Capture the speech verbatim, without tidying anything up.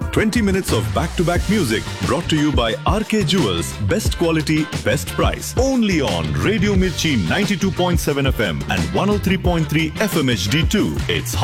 twenty minutes of back-to-back music brought to you by R K Jewels. Best quality, best price. Only on Radio Mirchi ninety-two point seven F M and one oh three point three F M H D two. It's